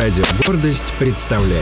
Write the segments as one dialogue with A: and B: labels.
A: Радио «Гордость» представляет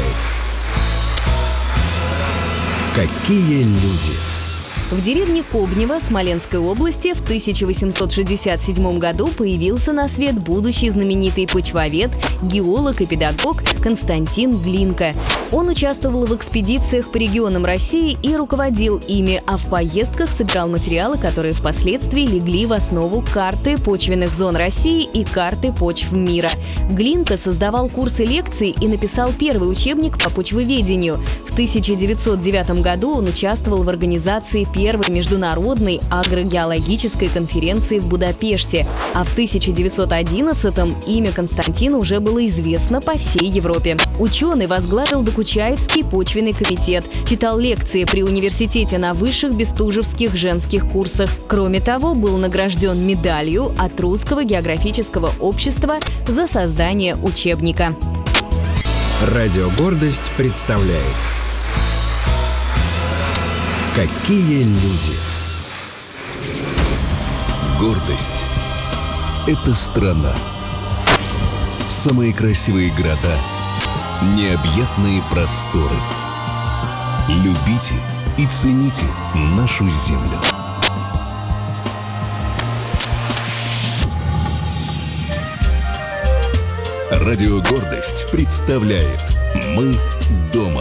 A: «Какие люди».
B: В деревне Кобнево Смоленской области в 1867 году появился на свет будущий знаменитый почвовед, геолог и педагог Константин Глинка. Он участвовал в экспедициях по регионам России и руководил ими, а в поездках собирал материалы, которые впоследствии легли в основу карты почвенных зон России и карты почв мира. Глинка создавал курсы лекций и написал первый учебник по почвоведению. В 1909 году он участвовал в организации первой международной агрогеологической конференции в Будапеште, а в 1911-м имя Константина уже было известно по всей Европе. Ученый возглавил Докучаевский почвенный комитет, читал лекции при университете на высших бестужевских женских курсах. Кроме того, был награжден медалью от Русского географического общества за создание учебника.
A: Радио «Гордость» представляет «Какие люди».
C: Гордость – это страна. Самые красивые города, необъятные просторы. Любите и цените нашу землю. Радио «Гордость» представляет «Мы дома».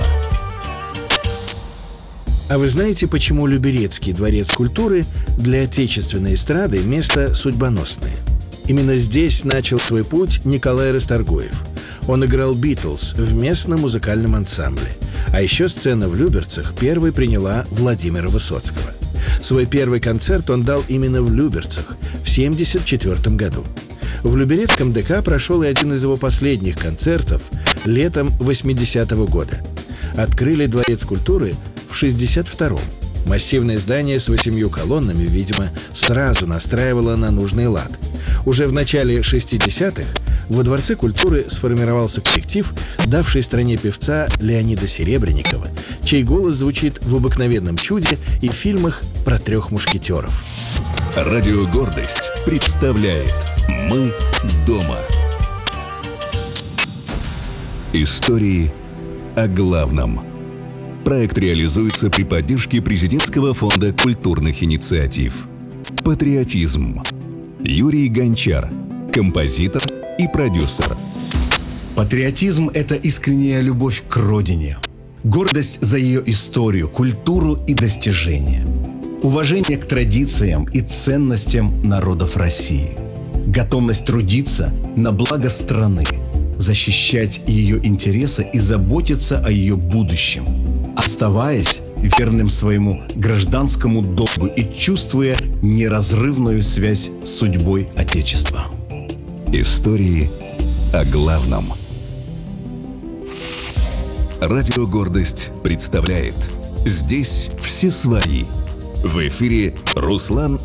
D: А вы знаете, почему Люберецкий дворец культуры для отечественной эстрады место судьбоносное? Именно здесь начал свой путь Николай Расторгуев. Он играл «Битлз» в местном музыкальном ансамбле. А еще сцена в Люберцах первой приняла Владимира Высоцкого. Свой первый концерт он дал именно в Люберцах в 1974 году. В Люберецком ДК прошел и один из его последних концертов летом 80-го года. Открыли дворец культуры в 62-м. Массивное здание с 8 колоннами, видимо, сразу настраивало на нужный лад. Уже в начале 60-х во Дворце культуры сформировался коллектив, давший стране певца Леонида Серебренникова, чей голос звучит в «Обыкновенном чуде» и в фильмах про 3 мушкетеров.
C: Радио «Гордость» представляет «Мы дома». Истории о главном. Проект реализуется при поддержке Президентского фонда культурных инициатив. Патриотизм. Юрий Гончар, композитор и продюсер.
E: Патриотизм – это искренняя любовь к родине, гордость за ее историю, культуру и достижения, уважение к традициям и ценностям народов России, готовность трудиться на благо страны, защищать ее интересы и заботиться о ее будущем, оставаясь верным своему гражданскому долгу и чувствуя неразрывную связь с судьбой Отечества.
C: Истории о главном. Радио «Гордость» представляет «Здесь все свои». В эфире Руслан